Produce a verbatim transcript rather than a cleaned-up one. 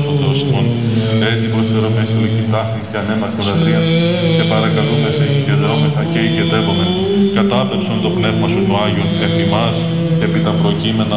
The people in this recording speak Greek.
ο Θεός ημών, έτη προσφέρομαι συλλογική τάχτη και ανέμακτη λατρεία, και παρακαλούμε σε οικεδρόμεθα και οικεδεύομεν, κατάπεψον το πνεύμα σου το Άγιον, εφ' ημάς, επί τα προκείμενα